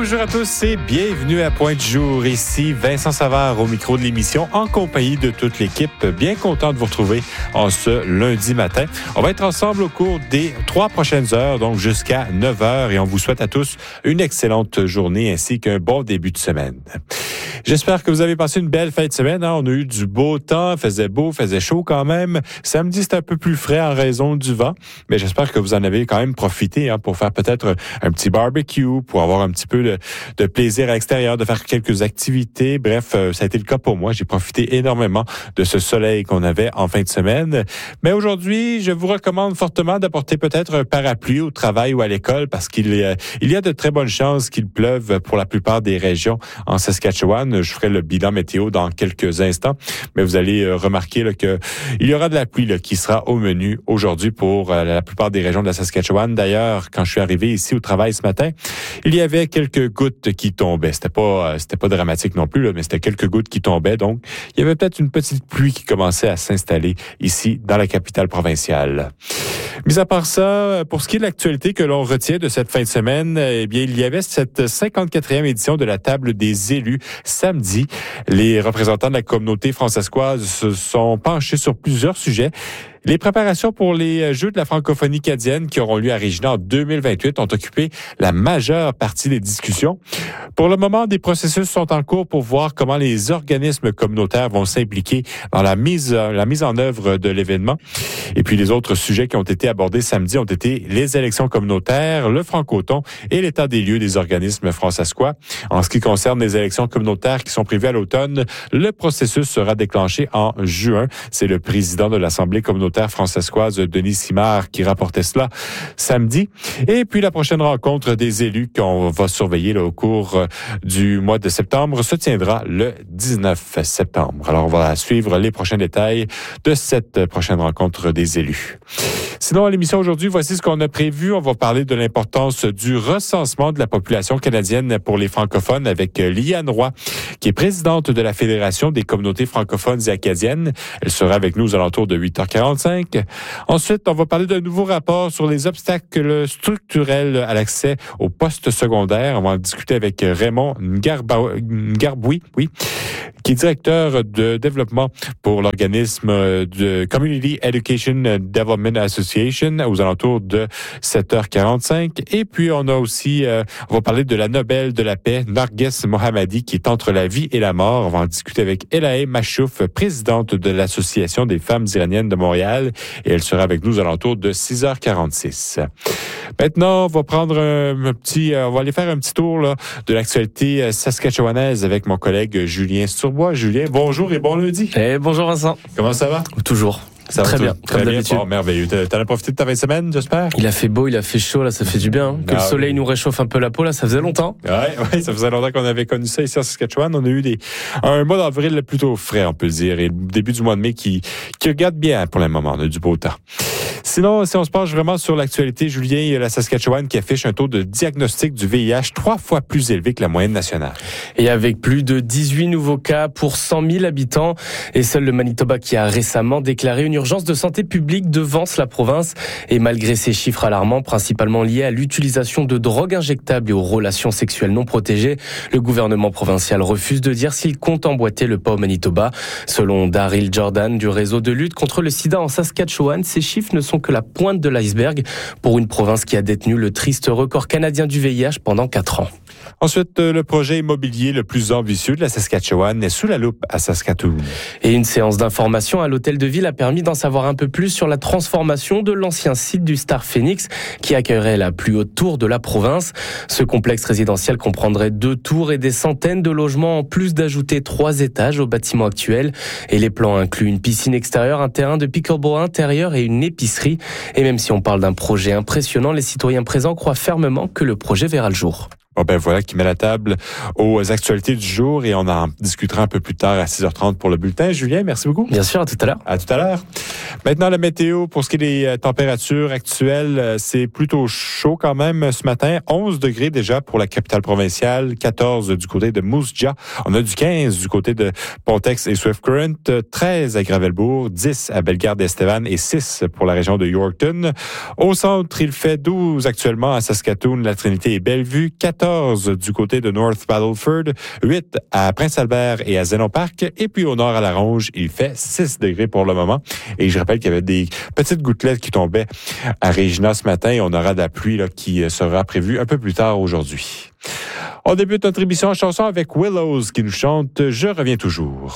Bonjour à tous et bienvenue à Point du jour. Ici Vincent Savard au micro de l'émission en compagnie de toute l'équipe. Bien content de vous retrouver en ce lundi matin. On va être ensemble au cours des 3 prochaines heures, donc jusqu'à 9 heures, et on vous souhaite à tous une excellente journée ainsi qu'un bon début de semaine. J'espère que vous avez passé une belle fin de semaine. On a eu du beau temps, faisait beau, faisait chaud quand même. Samedi, c'était un peu plus frais en raison du vent, mais j'espère que vous en avez quand même profité pour faire peut-être un petit barbecue, pour avoir un petit peu de plaisir à l'extérieur, de faire quelques activités. Bref, ça a été le cas pour moi. J'ai profité énormément de ce soleil qu'on avait en fin de semaine. Mais aujourd'hui, je vous recommande fortement d'apporter peut-être un parapluie au travail ou à l'école parce qu'il y a de très bonnes chances qu'il pleuve pour la plupart des régions en Saskatchewan. Je ferai le bilan météo dans quelques instants, mais vous allez remarquer qu'il y aura de la pluie qui sera au menu aujourd'hui pour la plupart des régions de la Saskatchewan. D'ailleurs, quand je suis arrivé ici au travail ce matin, il y avait quelques gouttes qui tombaient. C'était pas dramatique non plus, mais c'était quelques gouttes qui tombaient. Donc, il y avait peut-être une petite pluie qui commençait à s'installer ici dans la capitale provinciale. Mis à part ça, pour ce qui est de l'actualité que l'on retient de cette fin de semaine, eh bien, il y avait cette 54e édition de la table des élus samedi. Les représentants de la communauté francescoise se sont penchés sur plusieurs sujets. Les préparations pour les Jeux de la francophonie canadienne qui auront lieu à Regina en 2028 ont occupé la majeure partie des discussions. Pour le moment, des processus sont en cours pour voir comment les organismes communautaires vont s'impliquer dans la mise en œuvre de l'événement. Et puis les autres sujets qui ont été abordés samedi ont été les élections communautaires, le francoton et l'état des lieux des organismes francescois. En ce qui concerne les élections communautaires qui sont prévues à l'automne, le processus sera déclenché en juin. C'est le président de l'Assemblée communautaire francescoise, Denis Simard, qui rapportait cela samedi. Et puis la prochaine rencontre des élus qu'on va surveiller au cours du mois de septembre se tiendra le 19 septembre. Alors on va suivre les prochains détails de cette prochaine rencontre des élus. Sinon, à l'émission aujourd'hui, voici ce qu'on a prévu. On va parler de l'importance du recensement de la population canadienne pour les francophones avec Liane Roy, qui est présidente de la Fédération des communautés francophones et acadiennes. Elle sera avec nous aux alentours de 8h45. Ensuite, on va parler d'un nouveau rapport sur les obstacles structurels à l'accès au poste secondaire. On va en discuter avec Raymond Ngarboui, qui est directeur de développement pour l'organisme de Community Education Development Association aux alentours de 7h45. Et puis, on a aussi, on va parler de la Nobel de la paix, Narges Mohammadi, qui est entre la vie et la mort. On va en discuter avec Elahe Machouf, présidente de l'Association des femmes iraniennes de Montréal. Et elle sera avec nous aux alentours de 6h46. Maintenant, on va prendre on va aller faire un petit tour de l'actualité saskatchewanaise avec mon collègue Julien Sturbois. Julien, bonjour et bon lundi. Bonjour Vincent. Comment ça va? Toujours. Ça très va bien, très comme d'habitude. Bon, merveilleux. T'en as profité de ta fin de semaine, j'espère? Il a fait beau, il a fait chaud, là, ça fait du bien. Que le soleil nous réchauffe un peu la peau, là, ça faisait longtemps. Ouais, ça faisait longtemps qu'on avait connu ça ici en Saskatchewan. On a eu un mois d'avril plutôt frais, on peut le dire, et le début du mois de mai qui regarde bien pour le moment. On a du beau temps. Sinon, si on se penche vraiment sur l'actualité, Julien, il y a la Saskatchewan qui affiche un taux de diagnostic du VIH 3 fois plus élevé que la moyenne nationale. Et avec plus de 18 nouveaux cas pour 100 000 habitants, et seul le Manitoba qui a récemment déclaré une urgence de santé publique devance la province. Et malgré ces chiffres alarmants, principalement liés à l'utilisation de drogues injectables et aux relations sexuelles non protégées, le gouvernement provincial refuse de dire s'il compte emboîter le pas au Manitoba. Selon Daryl Jordan du réseau de lutte contre le sida en Saskatchewan, ces chiffres ne sont que la pointe de l'iceberg pour une province qui a détenu le triste record canadien du VIH pendant 4 ans. Ensuite, le projet immobilier le plus ambitieux de la Saskatchewan est sous la loupe à Saskatoon. Et une séance d'information à l'hôtel de ville a permis d'en savoir un peu plus sur la transformation de l'ancien site du Star Phoenix qui accueillerait la plus haute tour de la province. Ce complexe résidentiel comprendrait 2 tours et des centaines de logements en plus d'ajouter 3 étages au bâtiment actuel. Et les plans incluent une piscine extérieure, un terrain de pickleball intérieur et une épicerie. Et même si on parle d'un projet impressionnant, les citoyens présents croient fermement que le projet verra le jour. Bon, ben voilà qui met la table aux actualités du jour et on en discutera un peu plus tard à 6h30 pour le bulletin. Julien, merci beaucoup. Bien sûr, à tout à l'heure. À tout à l'heure. Maintenant, la météo, pour ce qui est des températures actuelles, c'est plutôt chaud quand même ce matin. 11 degrés déjà pour la capitale provinciale, 14 du côté de Moose Jaw. On a du 15 du côté de Pontex et Swift Current, 13 à Gravelbourg, 10 à Bellegarde-Estevan et 6 pour la région de Yorkton. Au centre, il fait 12 actuellement à Saskatoon, La Trinité et Bellevue, 14 14 du côté de North Battleford, 8 à Prince-Albert et à Zénon Park. Et puis au nord à La Ronge, il fait 6 degrés pour le moment. Et je rappelle qu'il y avait des petites gouttelettes qui tombaient à Regina ce matin. Et on aura de la pluie qui sera prévue un peu plus tard aujourd'hui. On débute notre émission en chanson avec Willows qui nous chante « Je reviens toujours ».